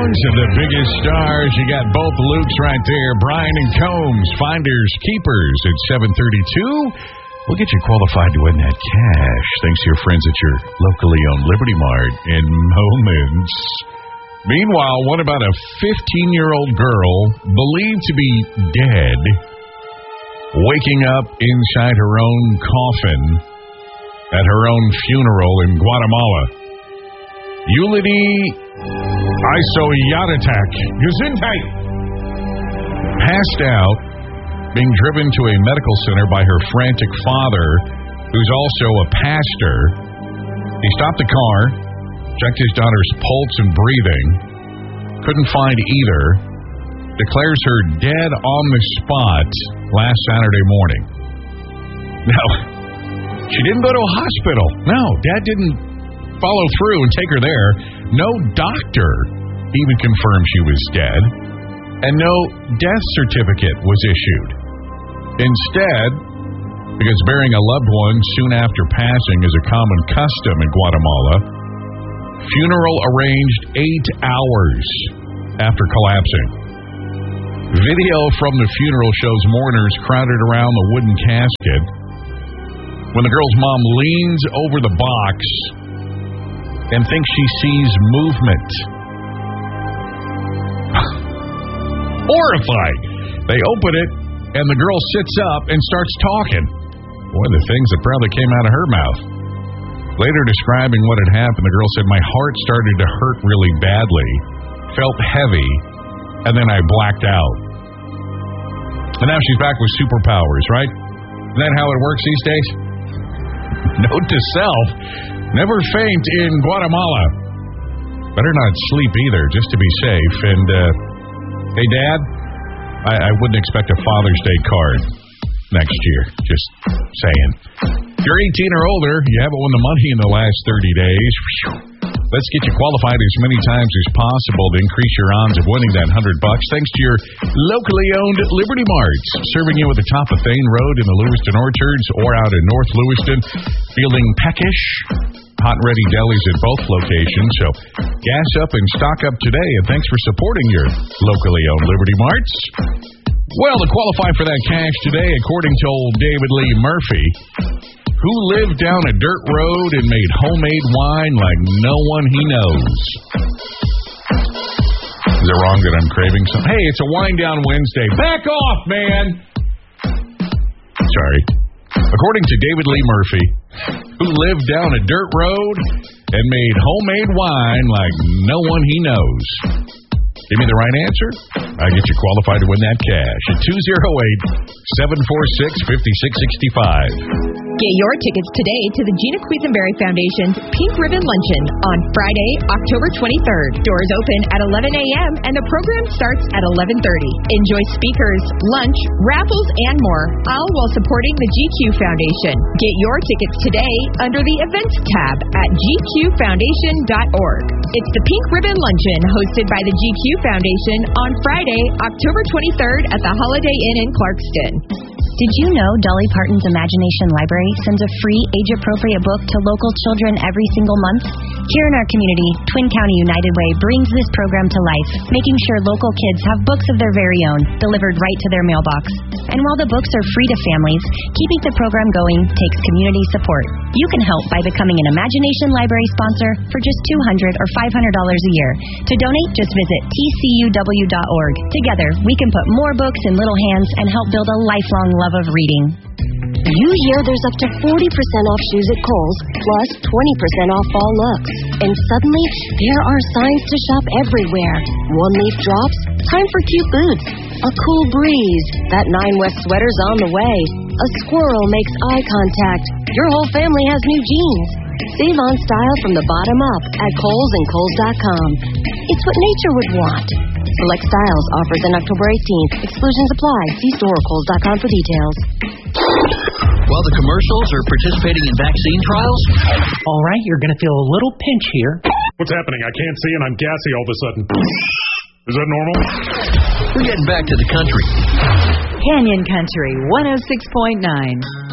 Legends and the biggest stars. You got both Lukes right there. Brian and Combs, Finders, Keepers at 7:32. We'll get you qualified to win that cash thanks to your friends at your locally owned Liberty Mart in moments. Meanwhile, what about a 15-year-old girl believed to be dead, waking up inside her own coffin at her own funeral in Guatemala? Yulidi Isoyatatak Gesundheit passed out, being driven to a medical center by her frantic father, who's also a pastor. He stopped the car, checked his daughter's pulse and breathing, couldn't find either, declares her dead on the spot last Saturday morning. Now, she didn't go to a hospital. No, Dad didn't follow through and take her there. No doctor even confirmed she was dead, and no death certificate was issued. Instead, because burying a loved one soon after passing is a common custom in Guatemala, funeral arranged 8 hours after collapsing. Video from the funeral shows mourners crowded around the wooden casket when the girl's mom leans over the box and thinks she sees movement. Horrified. They open it, and the girl sits up and starts talking. Boy, the things that probably came out of her mouth. Later describing what had happened, the girl said, "My heart started to hurt really badly, felt heavy, and then I blacked out." And now she's back with superpowers, right? Isn't that how it works these days? Note to self, never faint in Guatemala. Better not sleep either, just to be safe. And, hey, Dad, I wouldn't expect a Father's Day card next year. Just saying. If you're 18 or older, you haven't won the money in the last 30 days. Let's get you qualified as many times as possible to increase your odds of winning that $100 thanks to your locally owned Liberty Marts, serving you at the top of Thane Road in the Lewiston Orchards or out in North Lewiston. Feeling peckish? Hot and ready delis at both locations. So gas up and stock up today, and thanks for supporting your locally owned Liberty Marts. Well, to qualify for that cash today, according to old David Lee Murphy, who lived down a dirt road and made homemade wine like no one he knows. Is it wrong that I'm craving some? Hey, it's a Wine Down Wednesday. Back off, man! Sorry. According to David Lee Murphy, who lived down a dirt road and made homemade wine like no one he knows. Give me the right answer, I get you qualified to win that cash at 208-746-5665. Get your tickets today to the Gina Quisenberry Foundation's Pink Ribbon Luncheon on Friday, October 23rd. Doors open at 11 a.m. and the program starts at 11:30. Enjoy speakers, lunch, raffles, and more, all while supporting the GQ Foundation. Get your tickets today under the Events tab at gqfoundation.org. It's the Pink Ribbon Luncheon hosted by the GQ Foundation on Friday, October 23rd at the Holiday Inn in Clarkston. Did you know Dolly Parton's Imagination Library sends a free age-appropriate book to local children every single month? Here in our community, Twin County United Way brings this program to life, making sure local kids have books of their very own, delivered right to their mailbox. And while the books are free to families, keeping the program going takes community support. You can help by becoming an Imagination Library sponsor for just $200 or $500 a year. To donate, just visit tcuw.org. Together, we can put more books in little hands and help build a lifelong love of reading. You hear there's up to 40% off shoes at Kohl's, plus 20% off fall looks. And suddenly, there are signs to shop everywhere. One leaf drops, time for cute boots. A cool breeze, that 9 West sweater's on the way. A squirrel makes eye contact. Your whole family has new jeans. Save on style from the bottom up at Kohl's and Kohl's.com. It's what nature would want. Select styles, offers in October 18th. Exclusions apply. See store or Kohl's.com for details. While the commercials are participating in vaccine trials? All right, you're going to feel a little pinch here. What's happening? I can't see and I'm gassy all of a sudden. Is that normal? We're getting back to the country. Canyon Country 106.9.